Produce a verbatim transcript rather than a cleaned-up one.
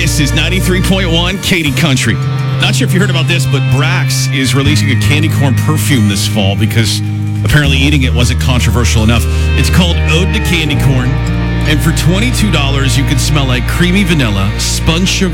This is ninety-three point one Katy Country. Not sure if you heard about this, but Brax is releasing a candy corn perfume this fall because apparently eating it wasn't controversial enough. It's called Ode to Candy Corn. And for twenty-two dollars, you can smell like creamy vanilla, spun sugar